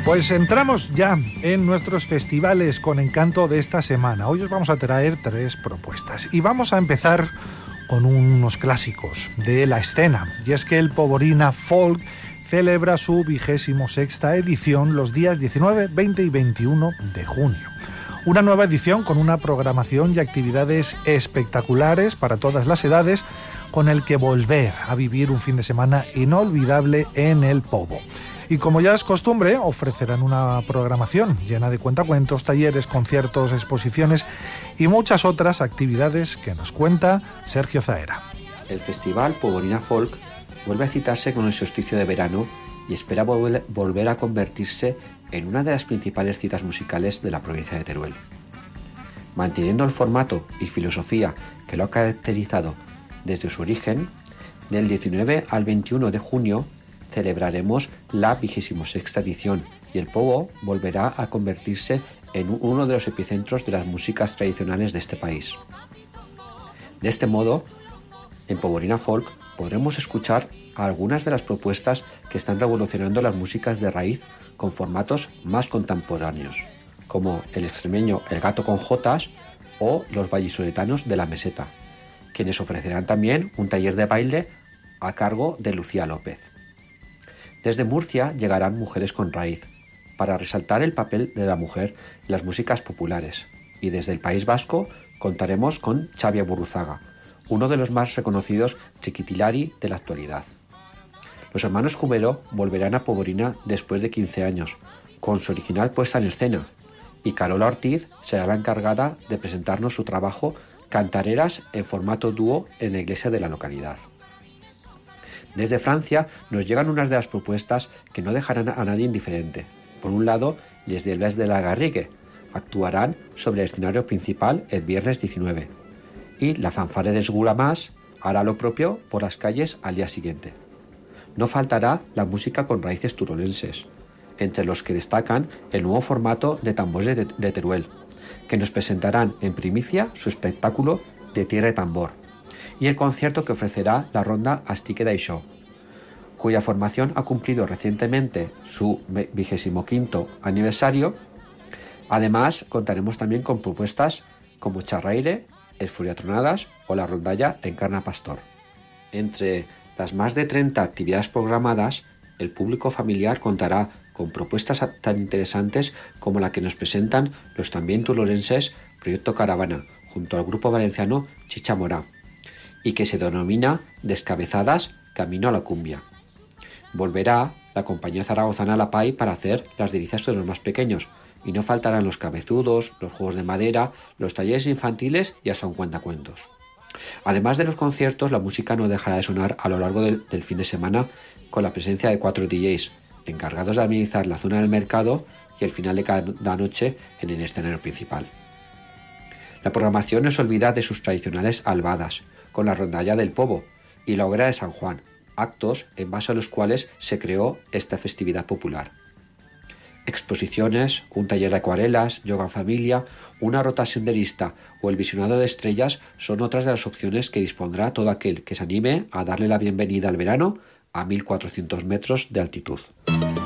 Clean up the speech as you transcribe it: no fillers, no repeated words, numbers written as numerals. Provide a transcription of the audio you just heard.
Pues entramos ya en nuestros festivales con encanto de esta semana. Hoy os vamos a traer 3 propuestas y vamos a empezar con unos clásicos de la escena. Y es que el Poborina Folk celebra su 26ª edición los días 19, 20 y 21 de junio. Una nueva edición con una programación y actividades espectaculares para todas las edades, con el que volver a vivir un fin de semana inolvidable en el Pobo. Y como ya es costumbre, ofrecerán una programación llena de cuentacuentos, talleres, conciertos, exposiciones y muchas otras actividades que nos cuenta Sergio Zaera. El Festival Poborina Folk vuelve a citarse con el solsticio de verano y espera volver a convertirse en una de las principales citas musicales de la provincia de Teruel. Manteniendo el formato y filosofía que lo ha caracterizado desde su origen, del 19 al 21 de junio celebraremos la 26ª edición y el Pobo volverá a convertirse en uno de los epicentros de las músicas tradicionales de este país. De este modo, en Poborina Folk podremos escuchar algunas de las propuestas que están revolucionando las músicas de raíz con formatos más contemporáneos, como el extremeño El Gato con Jotas o los vallisoletanos de la Meseta, quienes ofrecerán también un taller de baile a cargo de Lucía López. Desde Murcia llegarán Mujeres con Raíz, para resaltar el papel de la mujer en las músicas populares, y desde el País Vasco contaremos con Xavi Burruzaga, uno de los más reconocidos triquitilari de la actualidad. Los hermanos Cubero volverán a Poborina después de 15 años, con su original puesta en escena, y Carola Ortiz será la encargada de presentarnos su trabajo Cantareras en formato dúo en la iglesia de la localidad. Desde Francia nos llegan unas de las propuestas que no dejarán a nadie indiferente. Por un lado, Les Diables de la Garrigue actuarán sobre el escenario principal el viernes 19 y la Fanfare de Esgulamás hará lo propio por las calles al día siguiente. No faltará la música con raíces turolenses, entre los que destacan el nuevo formato de tambores de Teruel, que nos presentarán en primicia su espectáculo de Tierra y Tambor, y el concierto que ofrecerá la ronda Astique d'Això, cuya formación ha cumplido recientemente su 25º aniversario. Además, contaremos también con propuestas como Charraire, Esfuriatronadas o la rondalla Encarna Pastor. Entre las más de 30 actividades programadas, el público familiar contará con propuestas tan interesantes como la que nos presentan los también turolenses Proyecto Caravana, junto al grupo valenciano Chicha Morá, y que se denomina Descabezadas Camino a la Cumbia. Volverá la compañía zaragozana La Pai para hacer las delicias de los más pequeños, y no faltarán los cabezudos, los juegos de madera, los talleres infantiles y hasta un cuentacuentos. Además de los conciertos, la música no dejará de sonar a lo largo del fin de semana, con la presencia de 4 DJs, encargados de administrar la zona del mercado y el final de cada noche en el escenario principal. La programación no se olvida de sus tradicionales albadas, con la rondalla del Pobo y la hoguera de San Juan, actos en base a los cuales se creó esta festividad popular. Exposiciones, un taller de acuarelas, yoga en familia, una ruta senderista o el visionado de estrellas son otras de las opciones que dispondrá todo aquel que se anime a darle la bienvenida al verano a 1400 metros de altitud.